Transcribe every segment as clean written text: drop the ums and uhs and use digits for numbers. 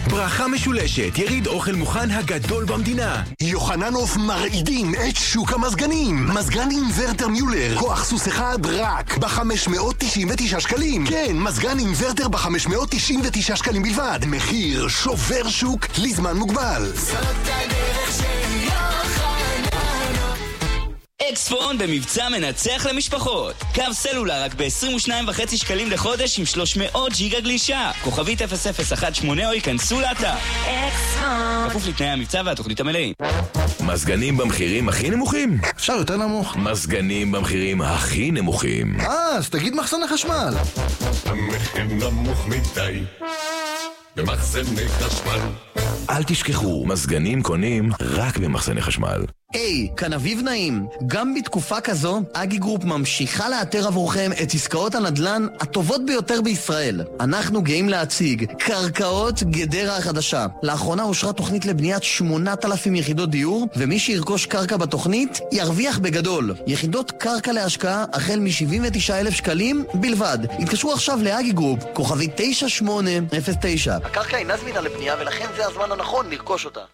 ברכה משולשת, יריד אוכל מוכן הגדול במדינה. יוחננוף מרעידים את שוק המזגנים. מזגן אינוורטר מיולר, כוח סוס אחד רק ב-599 שקלים. כן, מזגן אינוורטר ב-599 שקלים בלבד. מחיר שובר שוק לזמן מוגבל. זאת הדרך של יוחננוף. אקספון במבצע מנצח למשפחות. קו סלולר רק ב-22.5 שקלים לחודש עם 300 ג'יגה גלישה. כוכבית 0018 או ייכנסו לאתר. אקספון. כפוף לתנאי המבצע והתוכנית המלאים. מזגנים במחירים הכי נמוכים? אפשר יותר נמוך. מזגנים במחירים הכי נמוכים. אז תגיד מחסני חשמל. המחיר נמוך מדי במחסני חשמל. אל תשכחו, מזגנים קונים רק במחסני חשמל. היי, כאן אביב נעים. גם בתקופה כזו, אגי גרופ ממשיכה לאתר עבורכם את עסקאות הנדל"ן הטובות ביותר בישראל. אנחנו גאים להציג קרקעות גדרה החדשה. לאחרונה אושרה תוכנית לבניית 8,000 יחידות דיור, ומי שירכוש קרקע בתוכנית ירוויח בגדול. יחידות קרקע להשקעה החל מ-79,000 שקלים בלבד. התקשרו עכשיו לאגי גרופ, כוכבי 9809. הקרקע אינה זמינה לבנייה ולכן זה הזמן הנכון לרכוש אותה.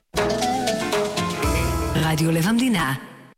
רדיו לב המדינה.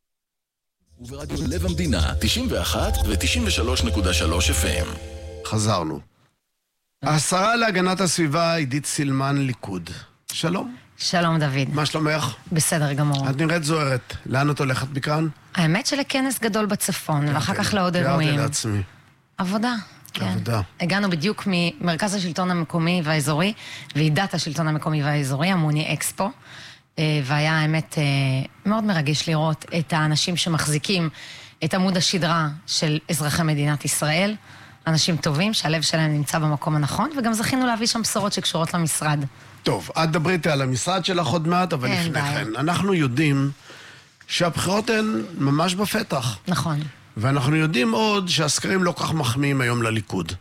וברדיו לב המדינה 91 ו-93.3 FM. חזרנו. השרה להגנת הסביבה עידית סילמן ליכוד. שלום. שלום דוד. מה שלומך? בסדר גמור. את נראית זוהרת. לאן את הולכת מכאן? האמת שלכנס גדול בצפון, ואחר כך לעוד אירועים. תיארתי לעצמי. עבודה. כן. עבודה. הגענו בדיוק ממרכז השלטון המקומי והאזורי, ועידת השלטון המקומי והאזורי, המוני אקספו. והיה האמת מאוד מרגש לראות את האנשים שמחזיקים את עמוד השדרה של אזרחי מדינת ישראל, אנשים טובים שהלב שלהם נמצא במקום הנכון, וגם זכינו להביא שם בשורות שקשורות למשרד. טוב, את דברי איתי על המשרד שלך עוד מעט, אבל לפני כן, אנחנו יודעים שהבחירות הן ממש בפתח. נכון. ואנחנו יודעים עוד שהסקרים לא כך מחמיאים היום לליכוד.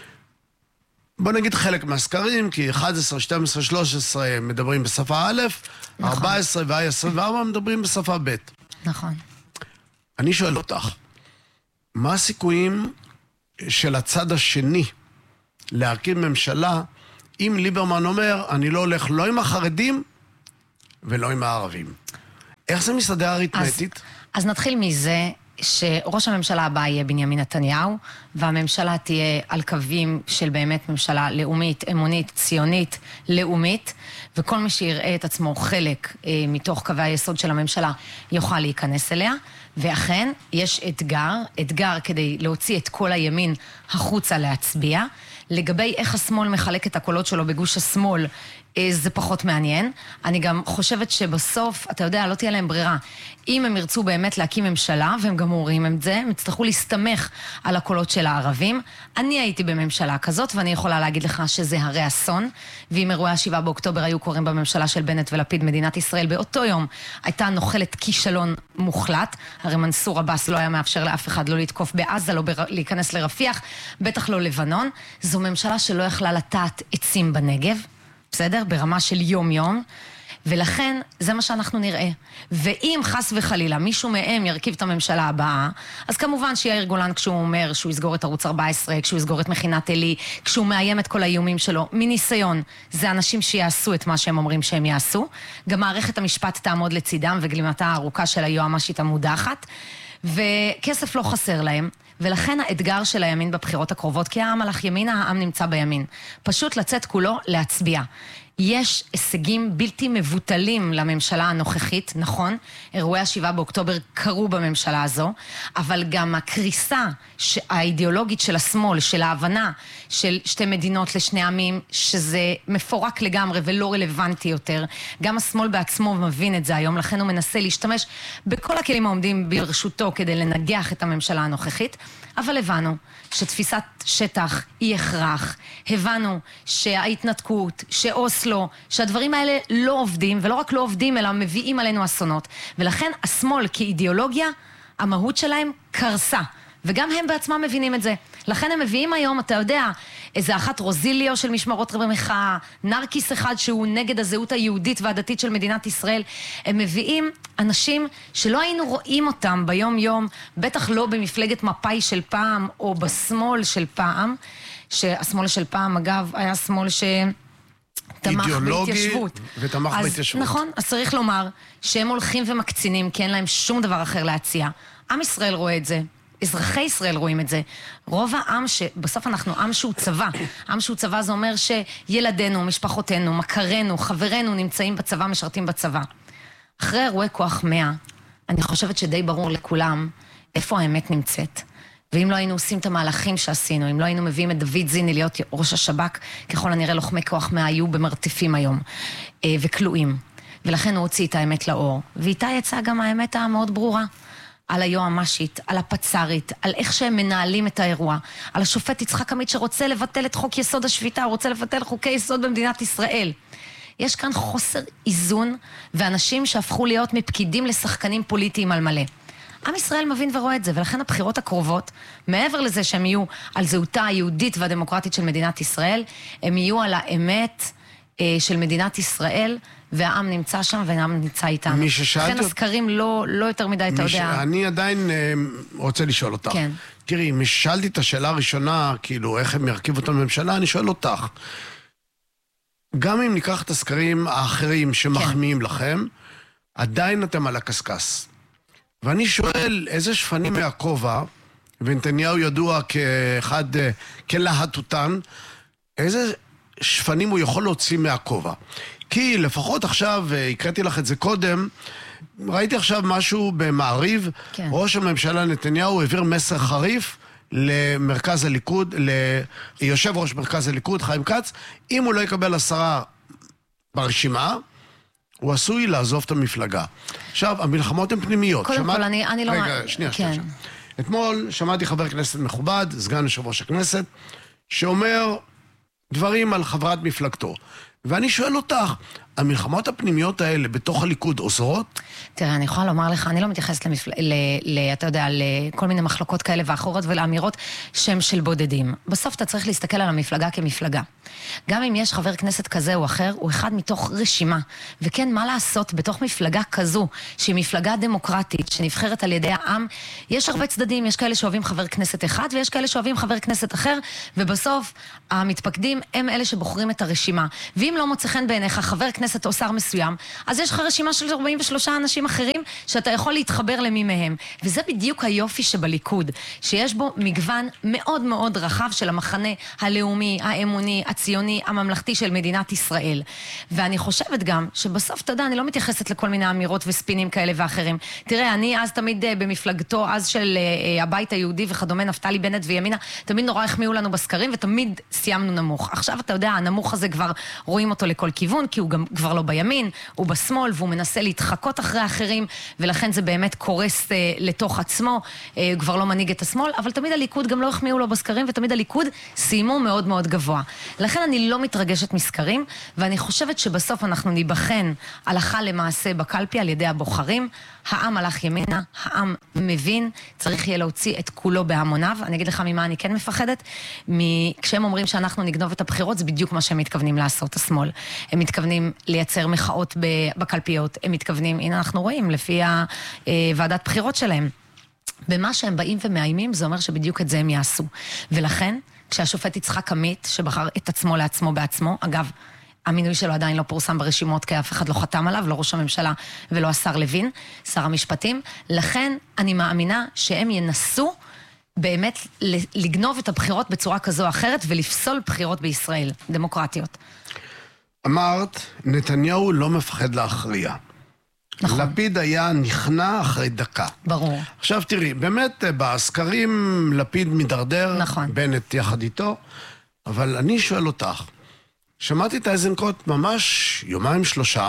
בוא נגיד חלק מהסקרים, כי 11, 12, 13 מדברים בשפה א', נכון. 14 ו-24 מדברים בשפה ב'. נכון. אני שואל אותך, מה הסיכויים של הצד השני להרכיב ממשלה אם ליברמן אומר, אני לא הולך לא עם החרדים ולא עם הערבים? איך זה מסתדר אריתמטית? אז נתחיל מזה שראש הממשלה הבא יהיה בנימין נתניהו, והממשלה תהיה על קווים של באמת ממשלה לאומית, אמונית, ציונית, לאומית, וכל מי שיראה את עצמו חלק מתוך קווי היסוד של הממשלה יוכל להיכנס אליה, ואכן יש אתגר כדי להוציא את כל הימין החוצה להצביע. לגבי איך השמאל מחלק את הקולות שלו בגוש השמאל, זה פחות מעניין. אני גם חושבת שבסוף, אתה יודע, לא תהיה להם ברירה. אם הם ירצו באמת להקים ממשלה, והם גם אומרים את זה, הם יצטרכו להסתמך על הקולות של הערבים. אני הייתי בממשלה כזאת, ואני יכולה להגיד לך שזה הרי אסון, ואם אירועי ה7 באוקטובר היו קוראים בממשלה של בנט ולפיד, מדינת ישראל באותו יום הייתה נוחלת כישלון מוחלט. הרי מנסור עבאס לא היה מאפשר לאף אחד לא לתקוף בעזה, לא להיכנס לרפיח, בטח לא לבנון. זו ממשלה שלא יכלה לטעת עצים בנגב, בסדר? ברמה של יום-יום, ולכן זה מה שאנחנו נראה. ואם חס וחלילה מישהו מהם ירכיב את הממשלה הבאה, אז כמובן שיאיר גולן כשהוא אומר שהוא יסגור את ערוץ 14, כשהוא יסגור את מכינת אלי, כשהוא מאיים את כל האיומים שלו, מניסיון, זה אנשים שיעשו את מה שהם אומרים שהם יעשו. גם מערכת המשפט תעמוד לצידם וגלימתה הארוכה של היועמ"שית המודחת, וכסף לא חסר להם. ולכן האתגר של הימין בבחירות הקרובות, כי העם הלך ימינה, העם נמצא בימין. פשוט לצאת כולו להצביע. יש הישגים בלתי מבוטלים לממשלה הנוכחית, נכון? אירועי ה7 באוקטובר קרו בממשלה הזו, אבל גם הקריסה האידיאולוגית של השמאל, של ההבנה של שתי מדינות לשני עמים, שזה מפורק לגמרי ולא רלוונטי יותר. גם השמאל בעצמו מבין את זה היום, לכן הוא מנסה להשתמש בכל הכלים העומדים ברשותו כדי לנגח את הממשלה הנוכחית, אבל הבנו שתפיסת שטח היא הכרח, הבנו שההתנתקות, שאוסלו, שהדברים האלה לא עובדים, ולא רק לא עובדים, אלא מביאים עלינו אסונות. ולכן השמאל כאידיאולוגיה, המהות שלהם קרסה. וגם הם בעצמם מבינים את זה. לכן הם מביאים היום, אתה יודע, איזה אחת רוזיליו של משמרות במחאה, נרקיס אחד שהוא נגד הזהות היהודית והדתית של מדינת ישראל. הם מביאים אנשים שלא היינו רואים אותם ביום יום, בטח לא במפלגת מפאי של פעם, או בשמאל של פעם, שהשמאל של פעם, אגב, היה שמאל אידיאולוגי ותמך בהתיישבות. נכון, אז צריך לומר שהם הולכים ומקצינים, כי אין להם שום דבר אחר להציע. עם ישראל רואה את זה. אזרחי ישראל רואים את זה. רוב העם שבסוף אנחנו עם שהוא צבא. עם שהוא צבא זה אומר שילדינו, משפחותינו, מכרינו, חברינו נמצאים בצבא, משרתים בצבא. אחרי אירועי כוח 100, אני חושבת שדי ברור לכולם איפה האמת נמצאת. ואם לא היינו עושים את המהלכים שעשינו, אם לא היינו מביאים את דוד זיני להיות ראש השב"כ, ככל הנראה לוחמי כוח 100 היו במרתפים היום, וכלואים. ולכן הוא הוציא את האמת לאור. ואיתה יצאה גם האמת המאוד ברורה. על היועמ"שית, על הפצ"רית, על איך שהם מנהלים את האירוע, על השופט יצחק עמית שרוצה לבטל את חוק יסוד השפיטה, רוצה לבטל חוקי יסוד במדינת ישראל. יש כאן חוסר איזון, ואנשים שהפכו להיות מפקידים לשחקנים פוליטיים על מלא. עם ישראל מבין ורואה את זה, ולכן הבחירות הקרובות, מעבר לזה שהם יהיו על זהותה היהודית והדמוקרטית של מדינת ישראל, הם יהיו על האמת של מדינת ישראל, והעם נמצא שם והעם נמצא איתנו. לכן הסקרים לא יותר מדי, אתה יודע. אני עדיין רוצה לשאול אותך. כן. תראי, משאלתי את השאלה הראשונה, כאילו, איך הם ירכיבו את הממשלה, אני שואל אותך. גם אם ניקח את הסקרים האחרים שמחמיאים לכם, עדיין אתם על הקסקס. ואני שואל, איזה שפנים מהכובע, ונתניהו ידוע כאחד, כלהטוטן, איזה שפנים הוא יכול להוציא מהכובע? כי לפחות עכשיו, הקראתי לך את זה קודם, ראיתי עכשיו משהו במעריב, כן. ראש הממשלה נתניהו העביר מסר חריף למרכז הליכוד, ליושב ראש מרכז הליכוד, חיים כץ, אם הוא לא יקבל 10 ברשימה, הוא עשוי לעזוב את המפלגה. עכשיו, המלחמות הן פנימיות. קודם כל, אני לא... רגע, שנייה. אתמול שמעתי חבר כנסת מכובד, סגן יושב ראש הכנסת, שאומר דברים על חברת מפלגתו. ואני שואל אותך, המלחמות הפנימיות האלה בתוך הליכוד עוזרות? תראה, אני יכולה לומר לך, אני לא מתייחסת אתה יודע, לכל מיני מחלוקות כאלה ואחרות ולאמירות שהן של בודדים. בסוף אתה צריך להסתכל על המפלגה כמפלגה. גם אם יש חבר כנסת כזה או אחר, הוא אחד מתוך רשימה. וכן, מה לעשות בתוך מפלגה כזו, שהיא מפלגה דמוקרטית, שנבחרת על ידי העם, יש הרבה צדדים, יש כאלה שאוהבים חבר כנסת אחד, ויש כאלה שאוהבים חבר כנסת אחר, ובסוף המתפקדים הם אלה שבוחרים את הרשימה. ואם לא מוצא חן בעיניך חבר כנסת או שר מסוים, אז יש לך רשימה של 43 אנשים אחרים שאתה יכול להתחבר למי מהם. וזה בדיוק היופי שבליכוד, שיש בו מגוון מאוד מאוד רחב של המחנה הלאומי, האמוני, הציוני, הממלכתי של מדינת ישראל. ואני חושבת גם שבסוף, אתה יודע, אני לא מתייחסת לכל מיני אמירות וספינים כאלה ואחרים. תראה, אני אז תמיד במפלגתו, אז של הבית היהודי וכדומה, נפתלי בנט וימינה, תמיד נורא החמיאו לנו בסקרים, ותמיד סיימנו נמוך. עכשיו, אתה יודע, הנמוך הזה כבר רואים אותו לכל כיוון, כי הוא גם כבר לא בימין, הוא בשמאל, והוא מנסה להתחקות אחרי האחרים, ולכן זה באמת קורס לתוך עצמו, הוא כבר לא מנהיג את השמאל, אבל תמיד הליכוד גם לא החמיאו לו בסקרים, ותמיד הליכוד סיימו מאוד מאוד גבוה. לכן אני לא מתרגשת מסקרים, ואני חושבת שבסוף אנחנו ניבחן הלכה למעשה בקלפי על ידי הבוחרים. העם הלך ימינה, העם מבין, צריך יהיה להוציא את כולו בהמוניו. אני אגיד לך ממה אני כן מפחדת, כשהם אומרים שאנחנו נגנוב את הבחירות, זה בדיוק מה שהם מתכוונים לעשות, השמאל. הם מתכוונים לייצר מחאות בקלפיות, הם מתכוונים, הנה אנחנו רואים, לפי ועדת בחירות שלהם. במה שהם באים ומאיימים, זה אומר שבדיוק את זה הם יעשו. ולכן, כשהשופט יצחק עמית, שבחר את עצמו לעצמו בעצמו, אגב, המינוי שלו עדיין לא פורסם ברשימות, כי אף אחד לא חתם עליו, לא ראש הממשלה ולא השר לוין, שר המשפטים. לכן אני מאמינה שהם ינסו באמת לגנוב את הבחירות בצורה כזו או אחרת, ולפסול בחירות בישראל, דמוקרטיות. אמרת, נתניהו לא מפחד להכריע. נכון. לפיד היה נכנע אחרי דקה. ברור. עכשיו תראי, באמת בסקרים לפיד מדרדר, נכון. בנט יחד איתו, אבל אני שואל אותך, שמעתי את איזנקוט ממש 2-3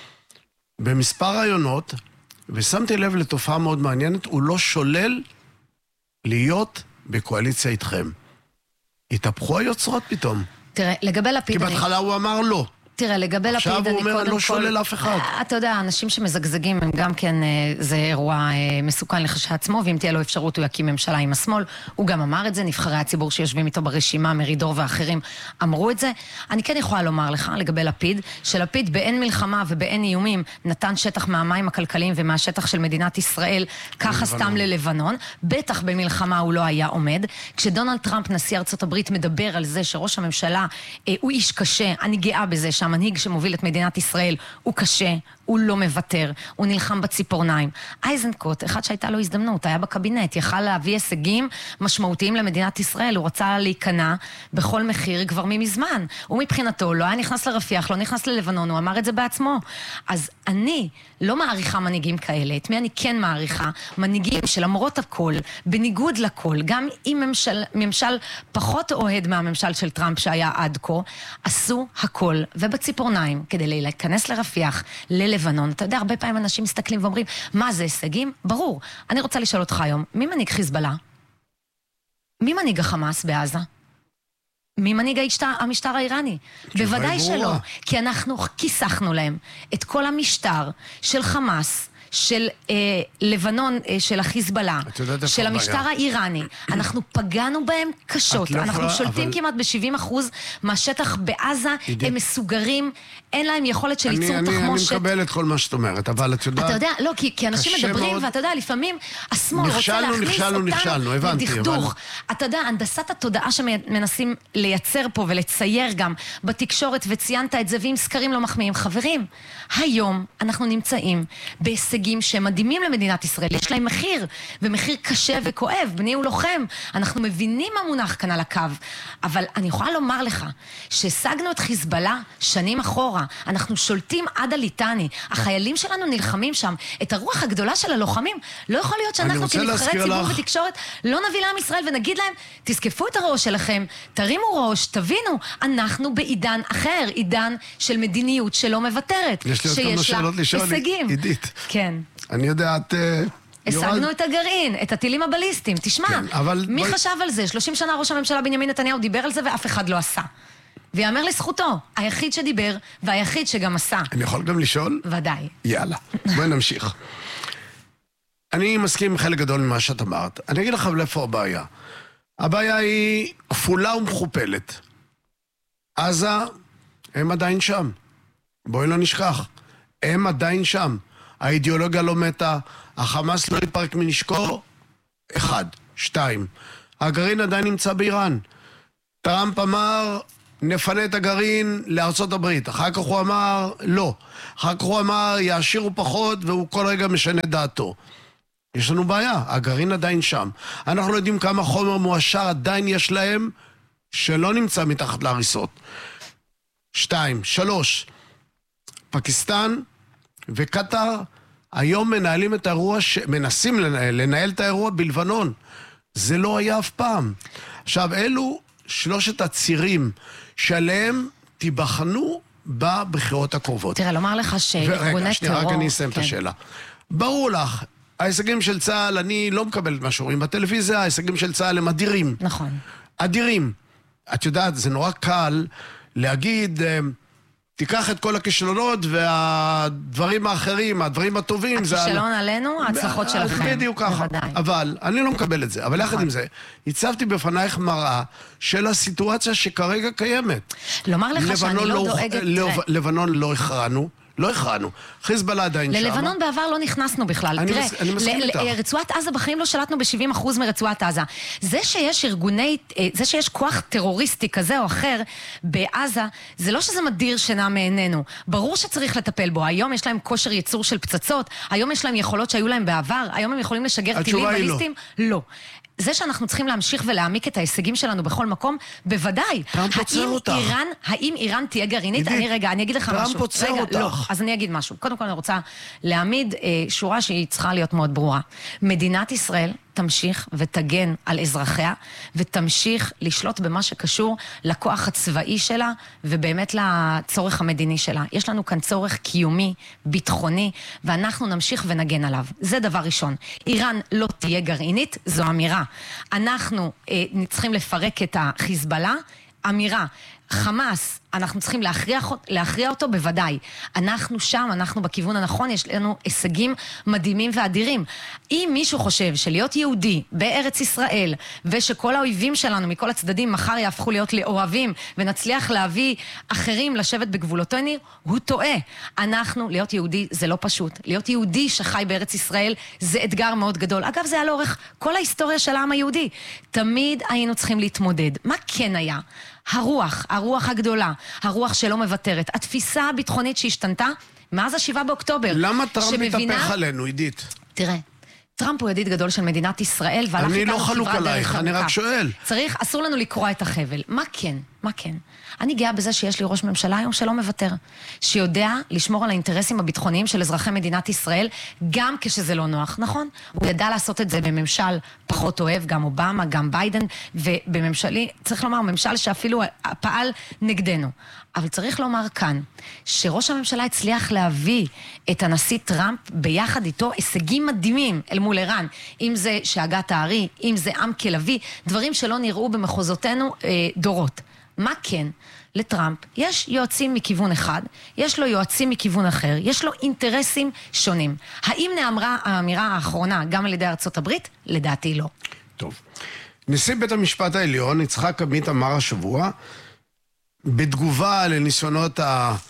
במספר רעיונות, ושמתי לב לתופעה מאוד מעניינת, הוא לא שולל להיות בקואליציה איתכם. התהפכו היוצרות פתאום. תראה, לגבי לפיד... כי בהתחלה הוא אמר לא. תראה, לגבי לפיד אני קודם כל... עכשיו הוא אומר, לא שולל אף אחד. אתה יודע, אנשים שמזגזגים הם גם כן, זה אירוע מסוכן לחשעצמו, ואם תהיה לו אפשרות הוא יקים ממשלה עם השמאל. הוא גם אמר את זה, נבחרי הציבור שיושבים איתו ברשימה, מרידור ואחרים אמרו את זה. אני כן יכולה לומר לך, לגבי לפיד, שלפיד באין מלחמה ובאין איומים, נתן שטח מהמים הכלכליים ומהשטח של מדינת ישראל, ככה סתם ללבנון. בטח במלחמה הוא לא היה עומד. כשדונלד טראמפ, נשיא ארצות הברית, מדבר על זה שראש הממשלה הוא איש קשה, אני גאה בזה שהמנהיג שמוביל את מדינת ישראל הוא קשה, הוא לא מוותר, הוא נלחם בציפורניים. אייזנקוט, אחד שהייתה לו הזדמנות, היה בקבינט, יכל להביא הישגים משמעותיים למדינת ישראל, הוא רצה להיכנע בכל מחיר כבר ממזמן. הוא מבחינתו לא היה נכנס לרפיח, לא נכנס ללבנון, הוא אמר את זה בעצמו. אז אני לא מעריכה מנהיגים כאלה, את מי אני כן מעריכה? מנהיגים שלמרות הכל, בניגוד לכל, גם אם ממשל פחות אוהד מהממשל של טראמפ שהיה עד כה, עשו הכל, ובציפורניים, כדי להיכנס לרפיח, ללבנון. אתה יודע, הרבה פעמים אנשים מסתכלים ואומרים, מה זה הישגים? ברור. אני רוצה לשאול אותך היום, מי מנהיג חיזבאללה? מי מנהיג החמאס בעזה? מי מנהיג המשטר האיראני? בוודאי שלא, כי אנחנו כיסחנו להם את כל המשטר של חמאס, של לבנון, של החיזבאללה, של המשטר האיראני. אנחנו פגענו בהם קשות. אנחנו שולטים כמעט ב-70% מהשטח בעזה, הם מסוגרים, אין להם יכולת של ייצור תחמושת. אני מקבל את כל מה שאת אומרת, אבל את יודעת... אתה יודע, לא, כי אנשים מדברים, ואתה יודע, לפעמים השמאל רוצה להכניס אותנו לדכדוך. אתה יודע, הנדסת התודעה שמנסים לייצר פה ולצייר גם בתקשורת, וציינת את זה, ועם סקרים לא מחמיאים. חברים, היום אנחנו נמצאים בהישגים שמדהימים למדינת ישראל, יש להם מחיר, ומחיר קשה וכואב, בני הוא לוחם, אנחנו מבינים מה מונח כאן על הקו, אבל אני יכולה לומר לך, שהשגנו את חיזבאללה שנים אחורה, אנחנו שולטים עד הליטני, החיילים שלנו נלחמים שם, את הרוח הגדולה של הלוחמים, לא יכול להיות שאנחנו כנבחרי ציבור ותקשורת, לא נביא לעם ישראל ונגיד להם, תזקפו את הראש שלכם, תרימו ראש, תבינו, אנחנו בעידן אחר, עידן של מדיניות שלא מוותרת, שיש לה הישגים. עידית. כן. אני יודעת... השגנו את הגרעין, את הטילים הבליסטיים. תשמע, מי חשב על זה? 30 שנה ראש הממשלה בנימין נתניהו דיבר על זה ואף אחד לא עשה. ויאמר לזכותו, היחיד שדיבר והיחיד שגם עשה. אני יכול גם לשאול? ודאי. יאללה, בואי נמשיך. אני מסכים עם חלק גדול ממה שאת אמרת. אני אגיד לך לאיפה הבעיה. הבעיה היא כפולה ומכופלת. עזה, הם עדיין שם. בואי לא נשכח. הם עדיין שם. האידיאולוגיה לא מתה, החמאס לא יתפרק מנשקו, 1, 2. הגרעין עדיין נמצא באיראן. טראמפ אמר, נפנה את הגרעין לארצות הברית. אחר כך הוא אמר, לא. אחר כך הוא אמר, יעשירו פחות, והוא כל רגע משנה דעתו. יש לנו בעיה, הגרעין עדיין שם. אנחנו לא יודעים כמה חומר מואשר עדיין יש להם, שלא נמצא מתחת להריסות. 2, 3. פקיסטן וקטר היום מנהלים את האירוע, מנסים לנהל את האירוע בלבנון. זה לא היה אף פעם. עכשיו, אלו 3 הצירים שעליהם תיבחנו בבחירות הקרובות. תראה, לומר לך שארגוני טרור... רק אני אסיים את השאלה. ברור לך, ההישגים של צה"ל, אני לא מקבל את מה שאומרים בטלוויזיה, ההישגים של צה"ל הם אדירים. נכון. אדירים. את יודעת, זה נורא קל להגיד... תיקח את כל הכישלונות והדברים האחרים, הדברים הטובים. הכישלון עלינו, ההצלחות שלכם. בדיוק ככה. אבל אני לא מקבל את זה. אבל יחד עם זה, הצבתי בפנייך מראה של הסיטואציה שכרגע קיימת. לומר לך שאני לא דואגת... לבנון לא הכרענו. לא הכרענו. חיזבאללה עדיין שם. ללבנון בעבר לא נכנסנו בכלל. אני מסכים איתך. רצועת עזה בחיים לא שלטנו ב-70% מרצועת עזה. זה שיש כוח טרוריסטי כזה או אחר בעזה, זה לא שזה מדיר שינה מעינינו. ברור שצריך לטפל בו. היום יש להם כושר ייצור של פצצות, היום יש להם יכולות שהיו להם בעבר, היום הם יכולים לשגר טילים בליסטיים. לא. זה שאנחנו צריכים להמשיך ולהעמיק את ההישגים שלנו בכל מקום, בוודאי. טראמפ פוצר אותך. האם איראן תהיה גרעינית? אני אגיד לך משהו. טראמפ פוצר אותך. לא, אז אני אגיד משהו. קודם כל אני רוצה להעמיד שורה שהיא צריכה להיות מאוד ברורה. מדינת ישראל תמשיך ותגן על אזרחיה, ותמשיך לשלוט במה שקשור לכוח הצבאי שלה, ובאמת לצורך המדיני שלה. יש לנו כאן צורך קיומי, ביטחוני, ואנחנו נמשיך ונגן עליו. זה דבר ראשון. איראן לא תהיה גרעינית, זו אמירה. אנחנו צריכים לפרק את החיזבאללה, אמירה. חמאס, אנחנו צריכים להכריע אותו בוודאי. אנחנו שם, אנחנו בכיוון הנכון, יש לנו הישגים מדהימים ואדירים. אם מישהו חושב שלהיות יהודי בארץ ישראל, ושכל האויבים שלנו מכל הצדדים מחר יהפכו להיות לאוהבים, ונצליח להביא אחרים לשבת בגבולותינו, הוא טועה. להיות יהודי זה לא פשוט. להיות יהודי שחי בארץ ישראל זה אתגר מאוד גדול. אגב, זה היה לאורך כל ההיסטוריה של העם היהודי. תמיד היינו צריכים להתמודד. מה כן היה? הרוח הגדולה הרוח שלא מוותרת, התפיסה הביטחונית שהשתנתה מאז ה7 באוקטובר. למה טראמפ מתהפך עלינו, עידית? תראה, טראמפ הוא ידיד גדול של מדינת ישראל, והלך אני איתנו לא חלוק כברת דרך עלייך, אני ארוכה. רק שואל. אסור לנו לקרוע את החבל. מה כן? מה כן? אני גאה בזה שיש לי ראש ממשלה היום שלא מוותר, שיודע לשמור על האינטרסים הביטחוניים של אזרחי מדינת ישראל, גם כשזה לא נוח, נכון? הוא ידע לעשות את זה בממשל פחות אוהב, גם אובמה, גם ביידן, ובממשלי, צריך לומר, ממשל שאפילו פעל נגדנו. אבל צריך לומר כאן, שראש הממשלה הצליח להביא את הנשיא טראמפ ביחד איתו הישגים מדהימים אל מול איראן, אם זה שאגת הארי, אם זה עם כלבי, דברים שלא נראו במחוזותינו דורות. מה כן? לטראמפ יש יועצים מכיוון אחד, יש לו יועצים מכיוון אחר, יש לו אינטרסים שונים. האם נאמרה האמירה האחרונה גם על ידי ארצות הברית? לדעתי לא. טוב. נשיא בית המשפט העליון, יצחק עמית, אמר השבוע, בתגובה לניסיונות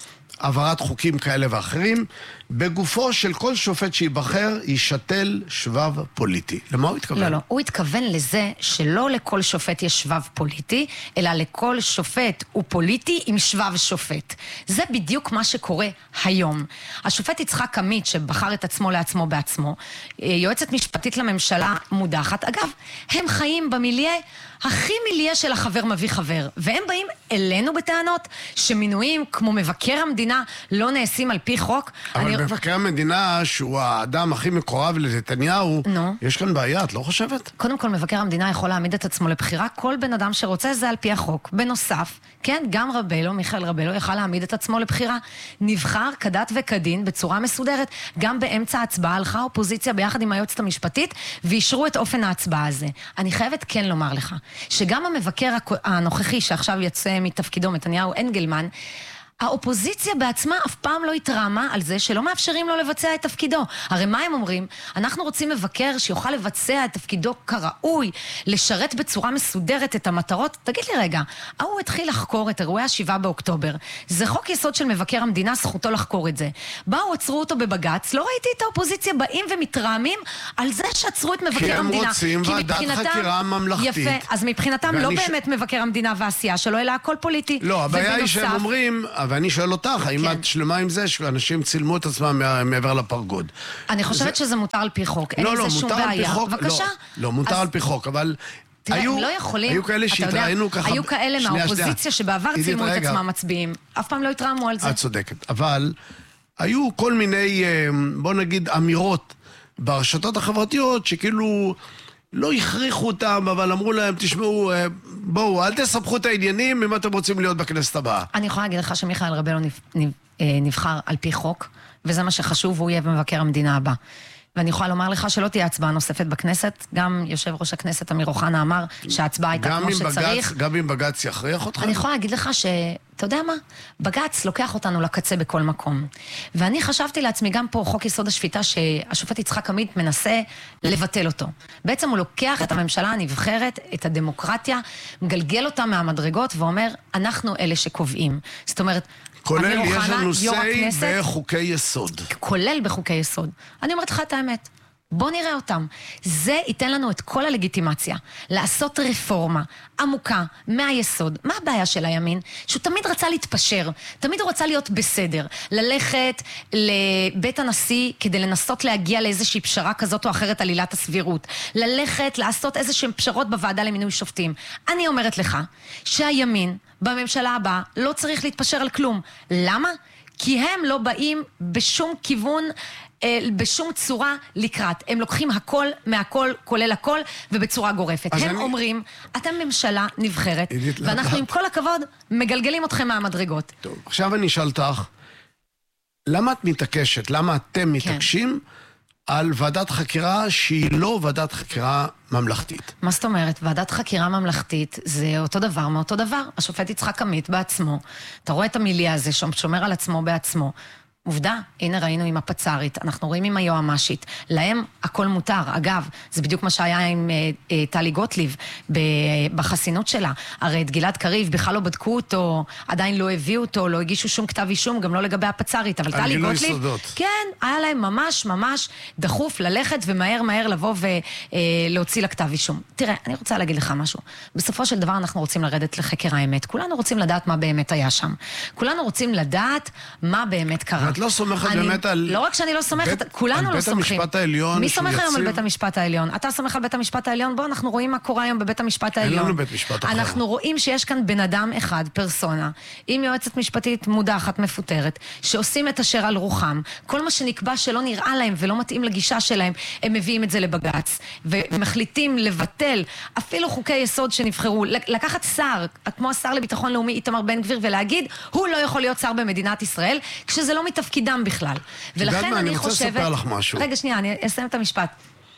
העברת חוקים כאלה ואחרים, בגופו של כל שופט שיבחר יישתל שבב פוליטי. למה הוא התכוון? לא, הוא התכוון לזה שלא לכל שופט יש שבב פוליטי, אלא לכל שופט הוא פוליטי עם שבב שופט. זה בדיוק מה שקורה היום. השופט יצחק עמית, שבחר את עצמו לעצמו בעצמו, יועצת משפטית לממשלה מודחת. אגב, הם חיים במיליה הכי מיליה של החבר מביא חבר, והם באים אלינו בטענות שמינויים כמו מבקר המדינה לא נעשים על פי חוק. אבל מבקר המדינה, שהוא האדם הכי מקורב לנתניהו, יש כאן בעיה, את לא חושבת? קודם כל, מבקר המדינה יכול להעמיד את עצמו לבחירה, כל בן אדם שרוצה זה על פי החוק. בנוסף, כן, גם רבלו, מיכאל רבלו, יכל להעמיד את עצמו לבחירה. נבחר כדת וכדין בצורה מסודרת. גם באמצע ההצבעה הלכה אופוזיציה ביחד עם היועצת המשפטית, ואישרו את אופן ההצבעה הזה. אני חייבת כן לומר לך, שגם המבקר הנוכחי שעכשיו יצא מתפקידו, נתניהו אנגלמן, האופוזיציה בעצמה אף פעם לא התרעמה על זה שלא מאפשרים לו לבצע את תפקידו. הרי מה הם אומרים? אנחנו רוצים מבקר שיוכל לבצע את תפקידו כראוי, לשרת בצורה מסודרת את המטרות. תגיד לי רגע, הוא התחיל לחקור את אירועי ה7 באוקטובר. זה חוק יסוד של מבקר המדינה, זכותו לחקור את זה. באו, עצרו אותו בבגץ, לא ראיתי את האופוזיציה באים ומתרעמים על זה שעצרו את מבקר המדינה. כי הם רוצים ועדת חקירה ממלכתית. יפה, אז מבחינתם לא באמת מבקר המדינה והעשייה שלו, אלא הכל פוליטי. לא, הבעיה היא שהם אומרים, ואני שואל אותך, האם את שלמה עם זה שאנשים צילמו את עצמם מעבר לפרגוד? אני חושבת שזה מותר על פי חוק, אין לזה שום בעיה. בבקשה. לא, מותר על פי חוק, אבל הם לא יכולים, היו כאלה שהתראינו ככה, היו כאלה מהאופוזיציה שבעבר צילמו את עצמם מצביעים, אף פעם לא התרעמו על זה. את צודקת, אבל היו כל מיני, בוא נגיד, אמירות ברשתות החברתיות שכאילו לא הכריחו אותם, אבל אמרו להם, תשמעו, בואו, אל תספחו את העניינים אם אתם רוצים להיות בכנסת הבאה. אני יכולה להגיד לך שמיכאל רבלו נבחר על פי חוק, וזה מה שחשוב, הוא יהיה במבקר המדינה הבא. ואני יכולה לומר לך שלא תהיה הצבעה נוספת בכנסת, גם יושב ראש הכנסת אמיר אוחנה אמר שההצבעה הייתה כמו שצריך. גם אם בג"ץ יכריח אותך? אני יכולה להגיד לך אתה יודע מה? בג"ץ לוקח אותנו לקצה בכל מקום. ואני חשבתי לעצמי גם פה חוק יסוד השפיטה שהשופט יצחק עמית מנסה לבטל אותו. בעצם הוא לוקח את הממשלה הנבחרת, את הדמוקרטיה, מגלגל אותה מהמדרגות ואומר, אנחנו אלה שקובעים. זאת אומרת, כולל יש לנו סי בחוקי יסוד. כולל בחוקי יסוד. אני אומרת לך את האמת. בוא נראה אותם. זה ייתן לנו את כל הלגיטימציה. לעשות רפורמה עמוקה מהיסוד. מה הבעיה של הימין? שהוא תמיד רצה להתפשר. תמיד הוא רצה להיות בסדר. ללכת לבית הנשיא כדי לנסות להגיע לאיזושהי פשרה כזאת או אחרת על עילת הסבירות. ללכת לעשות איזושהי פשרות בוועדה למינוי שופטים. אני אומרת לך שהימין בממשלה הבאה לא צריך להתפשר על כלום. למה? כי הם לא באים בשום כיוון, בשום צורה לקראת. הם לוקחים הכל מהכל, כולל הכל, ובצורה גורפת. הם אומרים, אתם ממשלה נבחרת, ואנחנו עם כל הכבוד מגלגלים אתכם מהמדרגות. טוב, עכשיו אני אשאל אותך, למה את מתעקשת? למה אתם מתעקשים על ועדת חקירה שהיא לא ועדת חקירה ממלכתית? מה זאת אומרת? ועדת חקירה ממלכתית זה אותו דבר מאותו דבר. השופט יצחק עמית בעצמו, אתה רואה את המיליה הזה שומר על עצמו בעצמו, עובדה, הנה ראינו עם הפצרית, אנחנו רואים עם היועמ"שית, להם הכל מותר. אגב, זה בדיוק מה שהיה עם טלי גוטליב בחסינות שלה. הרי את גלעד קריב בכלל לא בדקו אותו, עדיין לא הביאו אותו, לא הגישו שום כתב אישום, גם לא לגבי הפצרית, אבל טלי גוטליב, כן, היה להם ממש ממש דחוף ללכת ומהר מהר לבוא ולהוציא לכתב אישום. תראה, אני רוצה להגיד לך משהו. בסופו של דבר אנחנו רוצים לרדת לחקר האמת. כולנו רוצים לדעת מה באמת היה שם. כולנו רוצים לדעת מה באמת קרה. את לא סומכת באמת על... לא רק שאני לא סומכת, כולנו לא סומכים. מי סומך היום על בית המשפט העליון? אתה סומך על בית המשפט העליון? בוא, אנחנו רואים מה קורה היום בבית המשפט העליון. אין לנו בית משפט אחר. אנחנו רואים שיש כאן בן אדם אחד, פרסונה, עם יועצת משפטית מודחת, מפוטרת, שעושים את אשר על רוחם. כל מה שנקבע שלא נראה להם ולא מתאים לגישה שלהם, הם מביאים את זה לבג"ץ, ומחליטים לבטל אפילו חוקי יסוד שנבחרו, לקחת שר, כמו השר לביטחון לאומי איתמר בן גביר, ולהגיד, הוא לא יכול להיות שר במדינת ישראל, כשזה לא מתפקידם בכלל. ולכן אני חושבת... רגע, שנייה, אני אסיים את המשפט.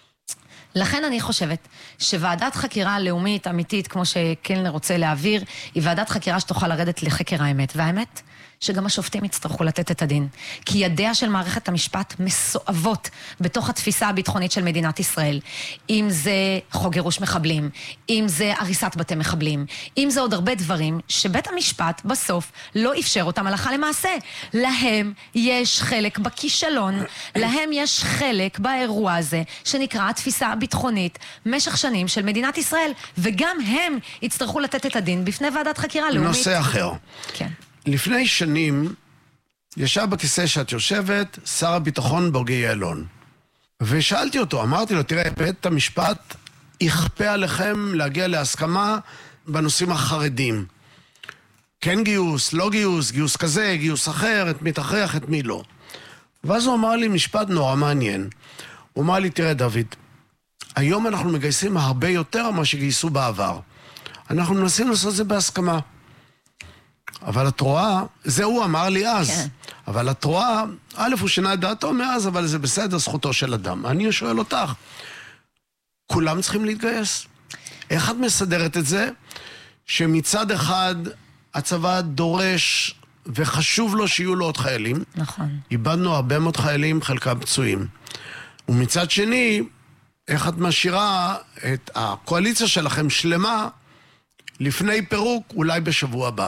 לכן אני חושבת שוועדת חקירה לאומית אמיתית, כמו שקלנר רוצה להעביר, היא ועדת חקירה שתוכל לרדת לחקר האמת. והאמת, שגם השופטים יצטרכו לתת את הדין. כי ידיה של מערכת המשפט מסואבות בתוך התפיסה הביטחונית של מדינת ישראל. אם זה חוק גירוש מחבלים, אם זה הריסת בתי מחבלים, אם זה עוד הרבה דברים שבית המשפט בסוף לא אפשר אותם הלכה למעשה. להם יש חלק בכישלון, להם יש חלק באירוע הזה שנקרא התפיסה הביטחונית משך שנים של מדינת ישראל, וגם הם יצטרכו לתת את הדין בפני ועדת חקירה לאומית. נושא אחר. כן. לפני שנים ישב בכיסא שאת יושבת שר הביטחון בוגי יעלון, ושאלתי אותו, אמרתי לו, תראה, בית המשפט יכפה עליכם להגיע להסכמה בנושאים החרדים. כן גיוס, לא גיוס, גיוס כזה, גיוס אחר, את מי תכריח, את מי לא. ואז הוא אמר לי משפט נורא מעניין. הוא אמר לי, תראה דוד, היום אנחנו מגייסים הרבה יותר ממה שגייסו בעבר. אנחנו מנסים לעשות זה בהסכמה. אבל את רואה, זה הוא אמר לי אז, כן. אבל את רואה, א' הוא שינה את דעתו מאז, אבל זה בסדר, זכותו של אדם. אני שואל אותך, כולם צריכים להתגייס? איך את מסדרת את זה, שמצד אחד הצבא דורש וחשוב לו שיהיו לו עוד חיילים? נכון. איבדנו הרבה מאוד חיילים, חלקם פצועים. ומצד שני, איך את משאירה את הקואליציה שלכם שלמה לפני פירוק, אולי בשבוע הבא?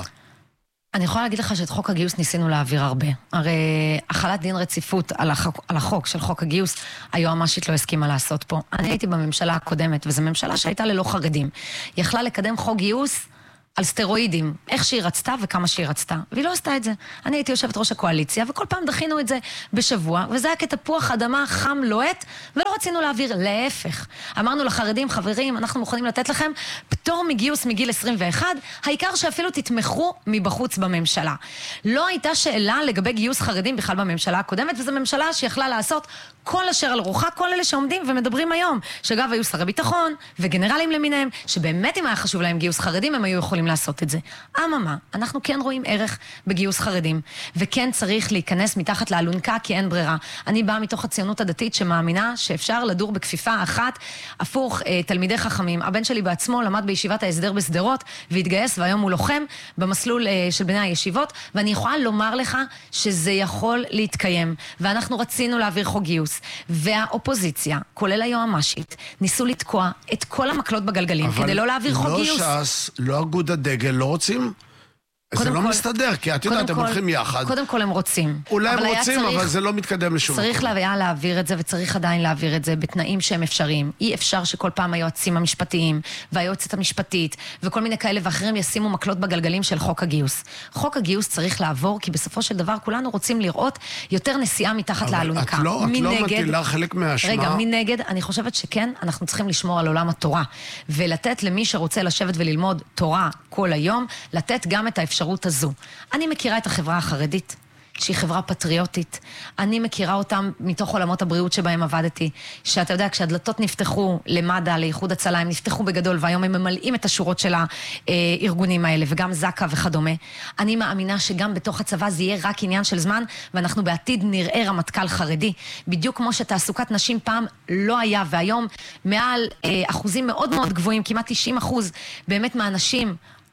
אני יכולה להגיד לך שאת חוק הגיוס ניסינו להעביר הרבה. הרי החלת דין רציפות על החוק של חוק הגיוס, היועמ"שית לא הסכימה לעשות פה. אני הייתי בממשלה הקודמת, וזו ממשלה שהייתה ללא חרדים. היא יכלה לקדם חוק גיוס על סטרואידים, איך שהיא רצתה וכמה שהיא רצתה. והיא לא עשתה את זה. אני הייתי יושבת ראש הקואליציה, וכל פעם דחינו את זה בשבוע, וזה היה כתפוח אדמה חם לוהט, ולא רצינו להעביר, להפך. אמרנו לחרדים, חברים, אנחנו מוכנים לתת לכם פטור מגיוס מגיל 21, העיקר שאפילו תתמכו מבחוץ בממשלה. לא הייתה שאלה לגבי גיוס חרדים בכלל בממשלה הקודמת, וזו ממשלה שיכלה לעשות כל אשר על רוחה, כל אלה שעומדים ומדברים היום, שאגב היו שרי ביטחון וגנרלים למיניהם, שבאמת אם היה חשוב להם גיוס חרדים, הם היו יכולים לעשות את זה. אממה, אנחנו כן רואים ערך בגיוס חרדים, וכן צריך להיכנס מתחת לאלונקה, כי אין ברירה. אני באה מתוך הציונות הדתית שמאמינה שאפשר לדור בכפיפה אחת, הפוך, תלמידי חכמים. הבן שלי בעצמו למד בישיבת ההסדר בסדרות, והתגייס, והיום הוא לוחם במסלול של בני הישיבות, ואני יכולה לומר לך שזה יכול להתקיים, ואנחנו רצינו להעביר חוק גיוס, והאופוזיציה, כולל היועמ"שית, ניסו לתקוע את כל המקלות בגלגלים, כדי לא להעביר חוק גיוס. אבל לא ש"ס, לא אגוד הדגל, לא רוצים? זה לא מסתדר, כי את יודעת, הם הולכים יחד. קודם כל הם רוצים. אולי הם רוצים, אבל זה לא מתקדם לשום מקום. צריך להעביר את זה, וצריך עדיין להעביר את זה בתנאים שהם אפשריים. אי אפשר שכל פעם היועצים המשפטיים, והיועצת המשפטית, וכל מיני כאלה ואחרים ישימו מקלות בגלגלים של חוק הגיוס. חוק הגיוס צריך לעבור, כי בסופו של דבר כולנו רוצים לראות יותר נסיעה מתחת לאלונקה. את לא מטילה חלק מהאשמה. רגע, מנגד, אני חושבת שכן, אנחנו צריכים לשמור על עולם התורה, ולתת למי שרוצה לשבת וללמוד תורה כל היום, לתת גם את האפשרות הזו. אני מכירה את החברה החרדית, שהיא חברה פטריוטית. אני מכירה אותם מתוך עולמות הבריאות שבהם עבדתי, שאתה יודע, כשהדלתות נפתחו למד"א, לאיחוד הצלה, הם נפתחו בגדול, והיום הם ממלאים את השורות של הארגונים האלה, וגם זק"א וכדומה. אני מאמינה שגם בתוך הצבא זה יהיה רק עניין של זמן, ואנחנו בעתיד נראה רמטכ"ל חרדי, בדיוק כמו שתעסוקת נשים פעם לא היה, והיום מעל אחוזים מאוד מאוד גבוהים, כמעט 90% באמת מהנשים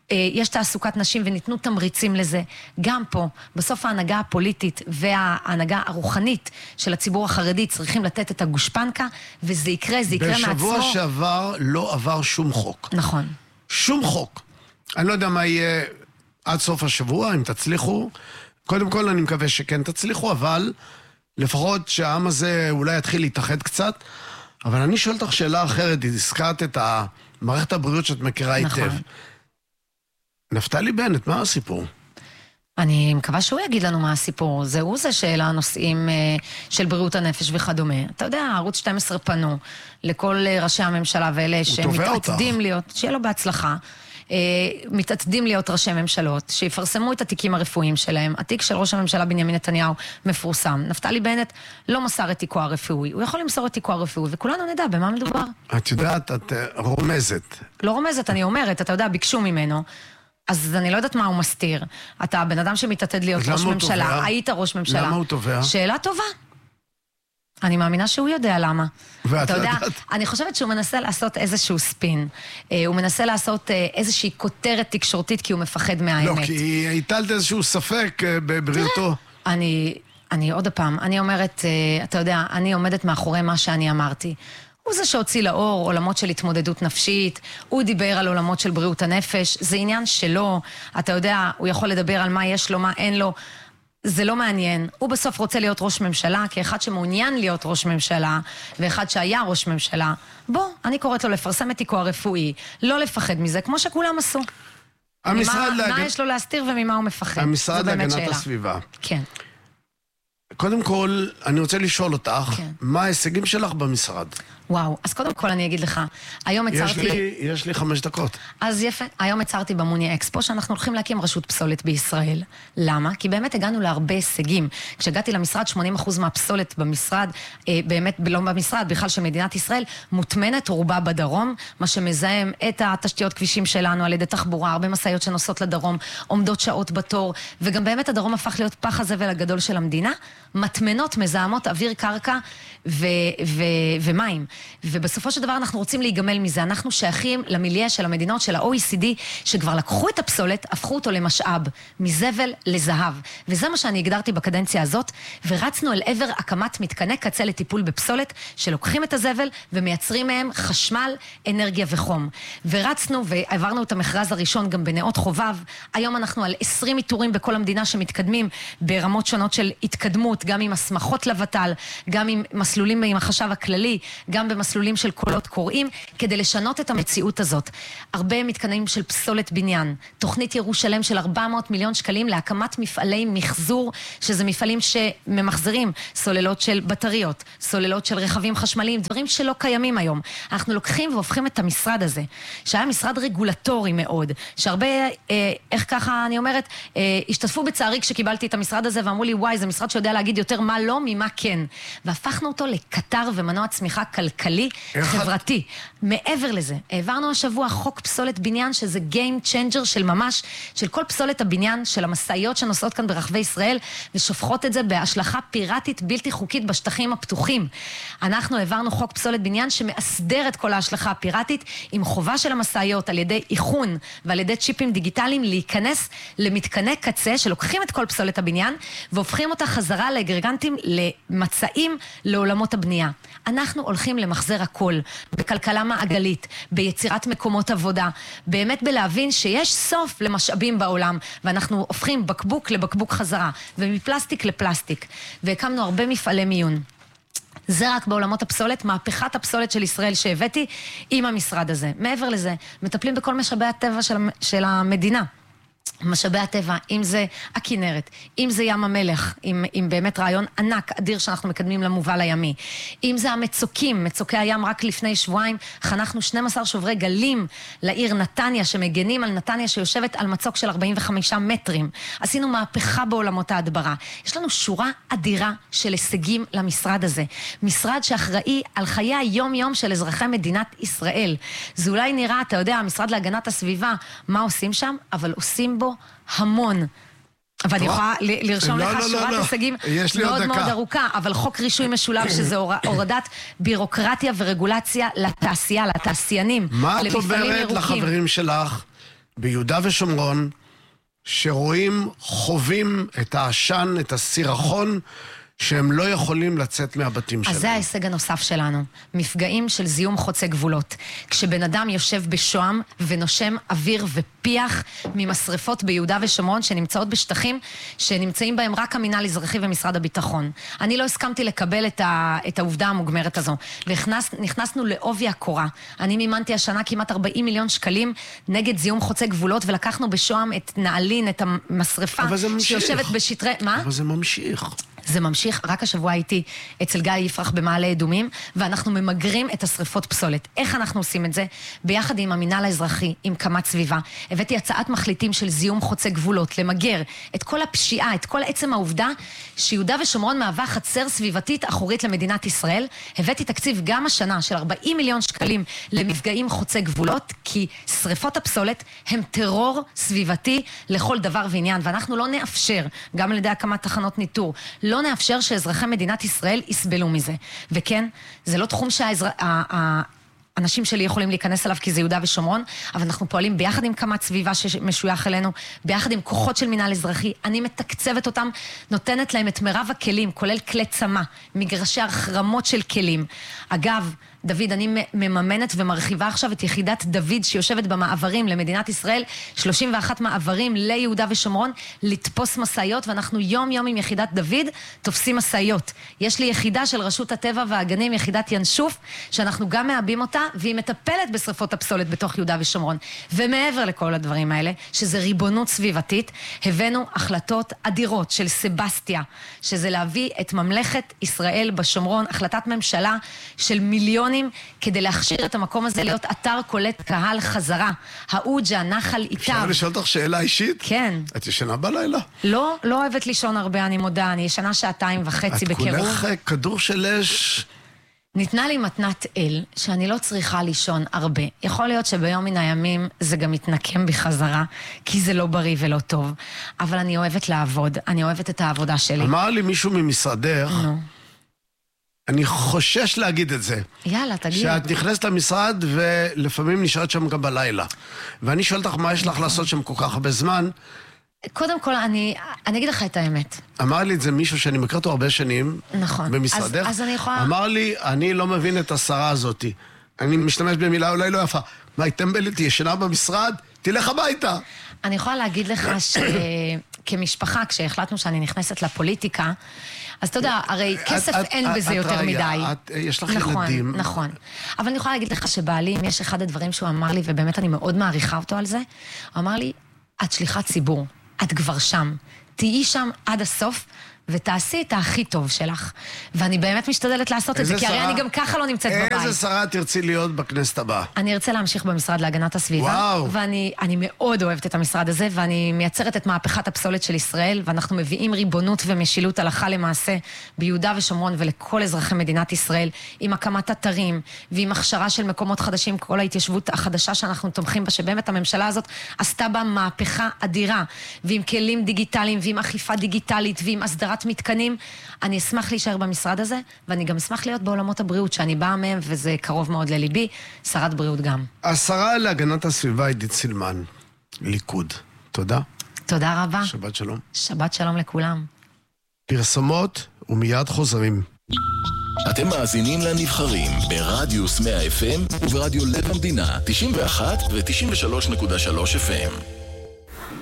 יש תעסוקת נשים וניתנו תמריצים לזה. גם פה, בסוף ההנהגה הפוליטית וההנהגה הרוחנית של הציבור החרדי צריכים לתת את הגושפנקה, וזה יקרה, זה יקרה מעצמו. בשבוע שעבר לא עבר שום חוק. נכון. שום חוק. אני לא יודע מה יהיה עד סוף השבוע, אם תצליחו. קודם כל אני מקווה שכן תצליחו, אבל לפחות שהעם הזה אולי יתחיל להתאחד קצת. אבל אני שואל אותך שאלה אחרת, הזכרת את מערכת הבריאות שאת מכירה היטב. נפתלי בנט, מה הסיפור? אני מקווה שהוא יגיד לנו מה הסיפור. זהו זה שאלה הנושאים של בריאות הנפש וכדומה. אתה יודע, ערוץ 12 פנו לכל ראשי הממשלה ואלה שמתעתדים להיות, שיהיה לו בהצלחה, מתעתדים להיות ראשי ממשלות, שיפרסמו את התיקים הרפואיים שלהם. התיק של ראש הממשלה בנימין נתניהו מפורסם. נפתלי בנט לא מסר את תיקו הרפואי. הוא יכול למסור את תיקו הרפואי, וכולנו נדע במה מדובר. את יודעת, את רומזת. לא רומזת, אני אומרת, אתה יודע, ביקשו ממנו. אז אני לא יודעת מה הוא מסתיר. אתה בן אדם שמתעתד להיות ראש ממשלה, היית ראש ממשלה. למה הוא תובע? שאלה טובה. אני מאמינה שהוא יודע למה. אתה יודע, אני חושבת שהוא מנסה לעשות איזשהו ספין. הוא מנסה לעשות איזושהי כותרת תקשורתית, כי הוא מפחד מהאמת. לא, כי הייתה איזשהו ספק בבריאותו. אני עוד פעם, אני אומרת, אתה יודע, אני עומדת מאחורי מה שאני אמרתי. הוא זה שהוציא לאור עולמות של התמודדות נפשית, הוא דיבר על עולמות של בריאות הנפש, זה עניין שלו, אתה יודע, הוא יכול לדבר על מה יש לו, מה אין לו, זה לא מעניין. הוא בסוף רוצה להיות ראש ממשלה, כאחד שמעוניין להיות ראש ממשלה, ואחד שהיה ראש ממשלה. בוא, אני קוראת לו לפרסם את תיקו הרפואי, לא לפחד מזה, כמו שכולם עשו. מה יש לו להסתיר וממה הוא מפחד? המשרד להגנת הסביבה. כן. קודם כל, אני רוצה לשאול אותך, מה ההישגים שלך במשרד? וואו, אז קודם כל אני אגיד לך, היום הצרתי... יש לי 5 דקות. אז יפה, היום הצרתי במוני אקספו שאנחנו הולכים להקים רשות פסולת בישראל. למה? כי באמת הגענו להרבה הישגים. כשהגעתי למשרד, 80% מהפסולת במשרד, באמת לא במשרד, בכלל של מדינת ישראל, מוטמנת רובה בדרום, מה שמזהם את התשתיות כבישים שלנו על ידי תחבורה, הרבה מסעיות שנוסעות לדרום, עומדות שעות בתור, וגם באמת הדרום הפך להיות פח הזבל הגדול של המדינה, מטמנות מזהמות אוויר קרקע ומים. ובסופו של דבר אנחנו רוצים להיגמל מזה. אנחנו שייכים למיליה של המדינות של ה-OECD, שכבר לקחו את הפסולת, הפכו אותו למשאב, מזבל לזהב. וזה מה שאני הגדרתי בקדנציה הזאת, ורצנו אל עבר הקמת מתקני קצה לטיפול בפסולת, שלוקחים את הזבל ומייצרים מהם חשמל, אנרגיה וחום. ורצנו ועברנו את המכרז הראשון גם בנאות חובב. היום אנחנו על 20 איתורים בכל המדינה שמתקדמים ברמות שונות של התקדמות, גם עם הסמכות לבטל, גם עם מסלולים עם החשב הכללי, גם במסלולים של קולות קוראים, כדי לשנות את המציאות הזאת. הרבה מתקנים של פסולת בניין, תוכנית ירושלם של 400 מיליון שקלים להקמת מפעלי מחזור, שזה מפעלים שממחזרים סוללות של בטריות, סוללות של רכבים חשמליים, דברים שלא קיימים היום. אנחנו לוקחים והופכים את המשרד הזה, שהיה משרד רגולטורי מאוד, שהרבה, איך ככה אני אומרת, השתתפו בצערי כשקיבלתי את המשרד הזה, ואמרו לי, וואי, זה משרד שיודע להגיד יותר מה לא, ממה כן. והפכנו אותו לקטר ומנוע צמיחה כלכלי, חברתי. מעבר לזה, העברנו השבוע חוק פסולת בניין, שזה game changer של ממש, של כל פסולת הבניין, של המסעיות שנוסעות כאן ברחבי ישראל, ושופכות את זה בהשלכה פיראטית בלתי חוקית בשטחים הפתוחים. אנחנו העברנו חוק פסולת בניין שמאסדר את כל ההשלכה הפיראטית, עם חובה של המסעיות על ידי איכון ועל ידי צ'יפים דיגיטליים להיכנס למתקני קצה, שלוקחים את כל פסולת הבניין, והופכים אותה חזרה לאגרגנטים, למצעים, לעולמות הבנייה. אנחנו הולכים למחזר הכל, בכלכלה מעגלית, ביצירת מקומות עבודה, באמת בלהבין שיש סוף למשאבים בעולם, ואנחנו הופכים בקבוק לבקבוק חזרה, ומפלסטיק לפלסטיק, והקמנו הרבה מפעלי מיון. זה רק בעולמות הפסולת, מהפכת הפסולת של ישראל שהבאתי עם המשרד הזה. מעבר לזה, מטפלים בכל משאבי הטבע של המדינה. משאבי הטבע, אם זה הכינרת, אם זה ים המלח, עם באמת רעיון ענק, אדיר שאנחנו מקדמים למובל הימי, אם זה המצוקים, מצוקי הים, רק לפני שבועיים חנכנו 12 שוברי גלים לעיר נתניה, שמגנים על נתניה שיושבת על מצוק של 45 מטרים. עשינו מהפכה בעולמות ההדברה. יש לנו שורה אדירה של הישגים למשרד הזה. משרד שאחראי על חיי היום-יום של אזרחי מדינת ישראל. זה אולי נראה, אתה יודע, המשרד להגנת הסביבה, מה עושים שם? אבל עושים בו המון. ואני יכולה לרשום לך שורת הישגים מאוד מאוד ארוכה, אבל חוק רישוי משולב, שזה הורדת בירוקרטיה ורגולציה לתעשייה, לתעשיינים, מה את אומרת לחברים שלך ביהודה ושומרון, שרואים, חווים את העשן, את הסירחון, שהם לא יכולים לצאת מהבתים שלהם. אז זה ההישג הנוסף שלנו. מפגעים של זיהום חוצה גבולות. כשבן אדם יושב בשוהם ונושם אוויר ופיח ממשרפות ביהודה ושומרון שנמצאות בשטחים שנמצאים בהם רק המינהל האזרחי ומשרד הביטחון. אני לא הסכמתי לקבל את העובדה המוגמרת הזו. ונכנסנו לעובי הקורה. אני מימנתי השנה כמעט 40 מיליון שקלים נגד זיהום חוצה גבולות, ולקחנו בשוהם את נעלין, את המשרפה שיושבת בשטרי... מה? אבל זה ממשיך. זה ממשיך, רק השבוע הייתי אצל גיא יפרח במעלה אדומים, ואנחנו ממגרים את השריפות פסולת. איך אנחנו עושים את זה? ביחד עם המינהל האזרחי, עם קמת סביבה. הבאתי הצעת מחליטים של זיהום חוצה גבולות, למגר את כל הפשיעה, את כל עצם העובדה, שיהודה ושומרון מהווה חצר סביבתית אחורית למדינת ישראל. הבאתי תקציב גם השנה של 40 מיליון שקלים למפגעים חוצה גבולות, כי שריפות הפסולת הם טרור סביבתי לכל דבר ועניין, ואנחנו לא נאפשר, גם על ידי הקמת תחנות ניטור, לא נאפשר שאזרחי מדינת ישראל יסבלו מזה. וכן, זה לא תחום האנשים שלי יכולים להיכנס אליו כי זה יהודה ושומרון, אבל אנחנו פועלים ביחד עם קמת סביבה שמשוייך אלינו, ביחד עם כוחות של מינהל אזרחי. אני מתקצבת אותם, נותנת להם את מרב הכלים, כולל כלי צמא, מגרשי החרמות של כלים. אגב, דוד, אני מממנת ומרחיבה עכשיו את יחידת דוד שיושבת במעברים למדינת ישראל, 31 מעברים ליהודה ושומרון, לתפוס מסעיות, ואנחנו יום יום עם יחידת דוד תופסים מסעיות. יש לי יחידה של רשות הטבע והגנים, יחידת ינשוף, שאנחנו גם מאבים אותה, והיא מטפלת בשריפות הפסולת בתוך יהודה ושומרון. ומעבר לכל הדברים האלה, שזה ריבונות סביבתית, הבאנו החלטות אדירות של סבסטיה, שזה להביא את ממלכת ישראל בשומרון, החלטת ממשלה של מיליון כדי להכשיר את המקום הזה להיות אתר קולט קהל חזרה. האוג'ה, נחל איתר. אפשר לשאול אותך שאלה אישית? כן. את ישנה בלילה? לא אוהבת לישון הרבה, אני מודה. אני ישנה 2.5 בקירוב. את כולך כדור של אש. ניתנה לי מתנת אל, שאני לא צריכה לישון הרבה. יכול להיות שביום מן הימים זה גם מתנקם בחזרה, כי זה לא בריא ולא טוב. אבל אני אוהבת לעבוד. אני אוהבת את העבודה שלי. אמר לי מישהו ממשרדך, אני חושש להגיד את זה. יאללה, תגיד. שאת נכנסת למשרד ולפעמים נשארת שם גם בלילה. ואני שואל אותך מה יש לך לעשות שם כל כך הרבה זמן. קודם כל, אני אגיד לך את האמת. אמר לי את זה מישהו שאני מכיר אותו הרבה שנים. נכון. במשרדך. אז אני יכולה... אמר לי, אני לא מבין את השרה הזאת. אני משתמש במילה אולי לא יפה. מה, היא טמבלת, היא ישנה במשרד? תלך הביתה. אני יכולה להגיד לך שכמשפחה, כשהחלטנו שאני נכנסת לפוליטיקה, אז אתה יודע, הרי כסף אין בזה יותר מדי. יש לך ילדים. נכון. אבל אני יכולה להגיד לך שבעלי, אם יש אחד הדברים שהוא אמר לי, ובאמת אני מאוד מעריכה אותו על זה, הוא אמר לי, את שליחת ציבור, את כבר שם, תהיי שם עד הסוף, ותעשי את הכי טוב שלך. ואני באמת משתדלת לעשות את זה, כי הרי אני גם ככה לא נמצאת בבית. איזה שרה תרצי להיות בכנסת הבאה? אני ארצה להמשיך במשרד להגנת הסביבה. וואו. ואני מאוד אוהבת את המשרד הזה, ואני מייצרת את מהפכת הפסולת של ישראל, ואנחנו מביאים ריבונות ומשילות הלכה למעשה ביהודה ושומרון ולכל אזרחי מדינת ישראל, עם הקמת אתרים, ועם הכשרה של מקומות חדשים, כל ההתיישבות החדשה שאנחנו תומכים בה, שבאמת הממשלה הזאת עשתה בה מהפכה אדירה, ועם כלים דיגיטליים, ועם אכיפה דיגיטלית, ועם הסדרת מתקנים. אני אשמח להישאר במשרד הזה, ואני גם אשמח להיות בעולמות הבריאות שאני באה מהם, וזה קרוב מאוד לליבי, שרת בריאות גם. השרה להגנת הסביבה עידית סילמן, ליכוד. תודה. תודה רבה. שבת שלום. שבת שלום לכולם. פרסומות ומיד חוזרים. אתם מאזינים לנבחרים ברדיוס 100 FM וברדיו לב המדינה 91 ו-93.3 FM.